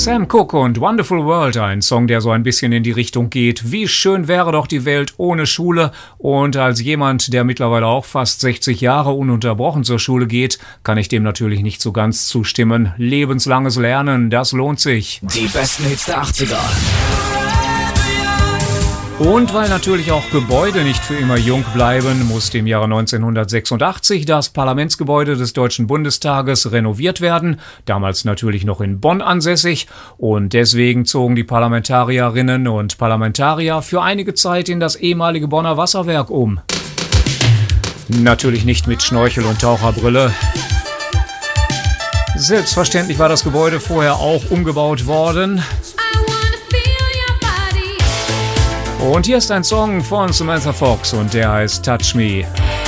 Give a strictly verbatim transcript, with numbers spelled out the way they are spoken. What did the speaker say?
Sam Cooke und Wonderful World, ein Song, der so ein bisschen in die Richtung geht. Wie schön wäre doch die Welt ohne Schule. Und als jemand, der mittlerweile auch fast sechzig Jahre ununterbrochen zur Schule geht, kann ich dem natürlich nicht so ganz zustimmen. Lebenslanges Lernen, das lohnt sich. Die besten Hits der achtziger. Und weil natürlich auch Gebäude nicht für immer jung bleiben, musste im Jahre neunzehnhundertsechsundachtzig das Parlamentsgebäude des Deutschen Bundestages renoviert werden, damals natürlich noch in Bonn ansässig, und deswegen zogen die Parlamentarierinnen und Parlamentarier für einige Zeit in das ehemalige Bonner Wasserwerk um. Natürlich nicht mit Schnorchel und Taucherbrille. Selbstverständlich war das Gebäude vorher auch umgebaut worden. Und hier ist ein Song von Samantha Fox und der heißt Touch Me.